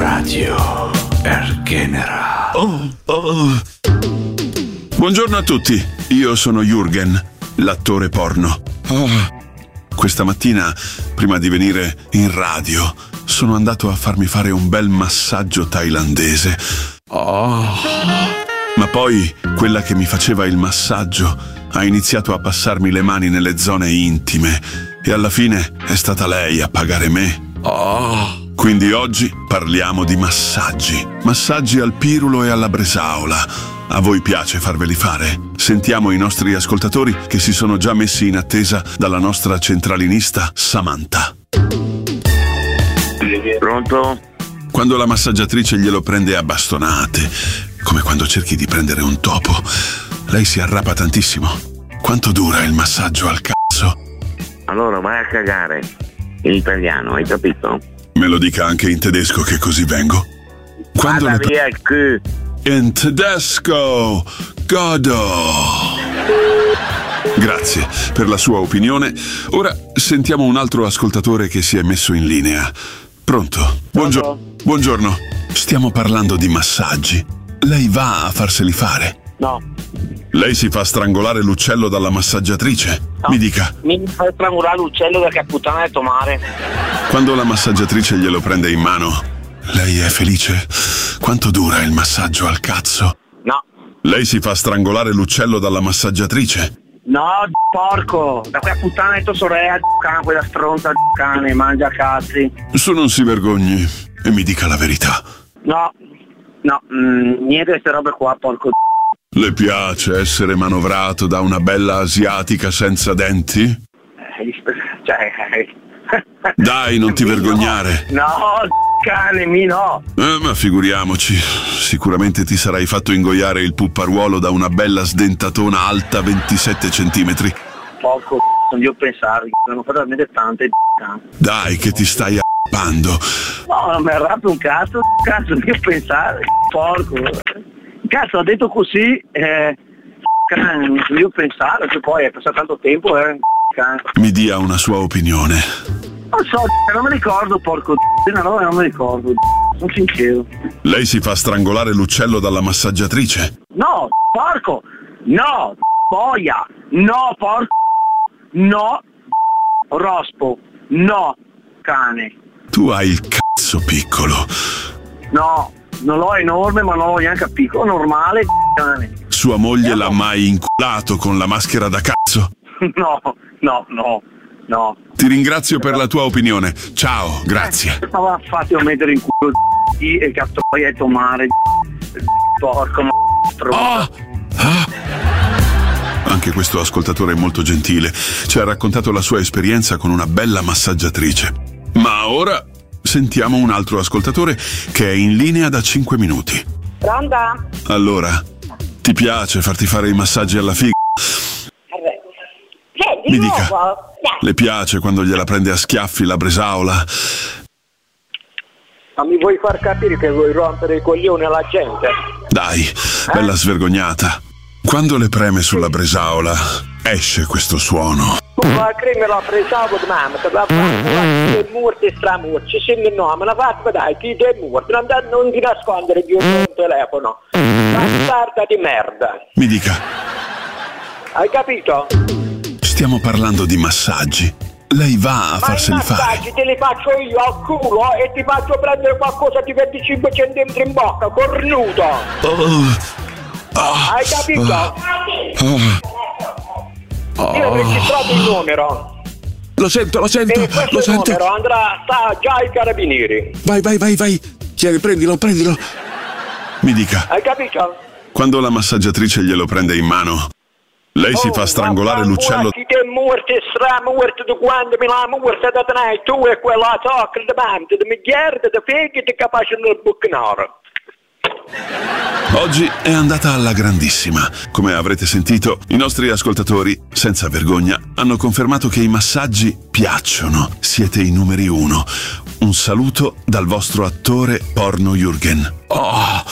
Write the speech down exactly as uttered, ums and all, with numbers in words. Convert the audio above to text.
Radio Ergenera. Oh, oh. Buongiorno a tutti, io sono Jürgen, l'attore porno. Oh. Questa mattina, prima di venire in radio, sono andato a farmi fare un bel massaggio thailandese. Oh. Ma poi quella che mi faceva il massaggio ha iniziato a passarmi le mani nelle zone intime e alla fine è stata lei a pagare me. Oh. Quindi oggi parliamo di massaggi. Massaggi al pirulo e alla bresaola. A voi piace farveli fare? Sentiamo i nostri ascoltatori che si sono già messi in attesa dalla nostra centralinista Samantha. Pronto? Quando la massaggiatrice glielo prende a bastonate, come quando cerchi di prendere un topo, lei si arrapa tantissimo. Quanto dura il massaggio al cazzo? Allora vai a cagare. In italiano, hai capito? Me lo dica anche in tedesco che così vengo. Quando Vada le via il cu. In tedesco, godo. Grazie per la sua opinione. Ora sentiamo un altro ascoltatore che si è messo in linea. Pronto? Buongiorno. Buongiorno. Stiamo parlando di massaggi. Lei va a farseli fare? No. Lei si fa strangolare l'uccello dalla massaggiatrice? No. Mi dica. Mi fa strangolare l'uccello perché puttana è tomare. Quando la massaggiatrice glielo prende in mano, lei è felice? Quanto dura il massaggio al cazzo? No. Lei si fa strangolare l'uccello dalla massaggiatrice? No, porco. Da quella puttana è tua sorella, cane, quella stronza cane, mangia cazzi. Su, non si vergogni e mi dica la verità. No. No, mm, niente di queste robe qua, porco. Le piace essere manovrato da una bella asiatica senza denti? Eh, cioè... Dai, non ti vergognare. No, cane, mi no. Eh, ma figuriamoci, sicuramente ti sarai fatto ingoiare il pupparuolo da una bella sdentatona alta ventisette centimetri. Porco, non devo pensare, ne ho fatto veramente tante. Dai, che ti stai a***ando. No, non mi arrabbio un cazzo, cazzo, non devo pensare, porco. Cazzo, ha detto così, eh, cane, non devo pensare, che poi è passato tanto tempo, eh, cane. Mi dia una sua opinione. Non so, non mi ricordo, porco, no, no, non mi ricordo, sono sincero. Lei si fa strangolare l'uccello dalla massaggiatrice? No, porco, no, boia, no, porco, no, rospo, no, cane. Tu hai il cazzo piccolo. No, non l'ho enorme, ma non l'ho neanche piccolo, normale, cane. Sua moglie l'ha mai inculato con la maschera da cazzo? No, no, no, no. Ti ringrazio per la tua opinione. Ciao, grazie. Ma fatti mettere in culo e cazzo poi è tomare, porco, ma oh! Ah! Anche questo ascoltatore è molto gentile. Ci ha raccontato la sua esperienza con una bella massaggiatrice. Ma ora sentiamo un altro ascoltatore che è in linea da cinque minuti. Pronta? Allora, ti piace farti fare i massaggi alla figa? Eh, di Mi nuovo? dica, Dai. le piace quando gliela prende a schiaffi la bresaola? Ma mi vuoi far capire che vuoi rompere i coglioni alla gente? Dai, bella svergognata. Quando le preme sulla bresaola, esce questo suono. Tu la crema la presavo di mamma, te la fai, è morto e stramorto, ci sembra il nome, la fai, dai, chi è morto, non, non ti nascondere più un telefono. Bastarda di merda. Mi dica. Hai capito? Stiamo parlando di massaggi. Lei va a farseli fare. Ma i massaggi te li faccio io al culo e ti faccio prendere qualcosa di venticinque centimetri in bocca, cornuto. Oh. Oh. Hai capito? Oh. Oh. Io ho registrato il numero. Lo sento, lo sento, e questo lo sento. numero andrà, sta già ai carabinieri. Vai, vai, vai, vai. Tieni, prendilo, prendilo. Mi dica. Hai capito? Quando la massaggiatrice glielo prende in mano, lei oh, si fa strangolare l'uccello. Chi ti è morto e stramorto di quando mi l'ha morto da te, tu e quella tocca di mente, di miliardi di figli ti capace nel buccanaro. Oggi è andata alla grandissima. Come avrete sentito, i nostri ascoltatori, senza vergogna, hanno confermato che i massaggi piacciono. Siete i numeri uno. Un saluto dal vostro attore porno Jürgen. Oh,